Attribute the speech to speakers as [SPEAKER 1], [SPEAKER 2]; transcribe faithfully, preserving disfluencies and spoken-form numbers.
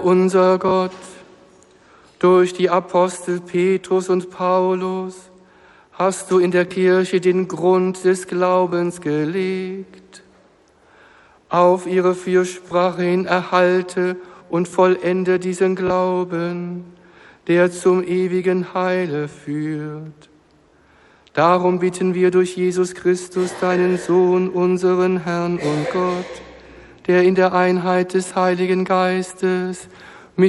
[SPEAKER 1] Unser Gott, durch die Apostel Petrus und Paulus hast du in der Kirche den Grund des Glaubens gelegt. Auf ihre Fürsprache hin erhalte und vollende diesen Glauben, der zum ewigen Heile führt. Darum bitten wir durch Jesus Christus, deinen Sohn, unseren Herrn und Gott, der in der Einheit des Heiligen Geistes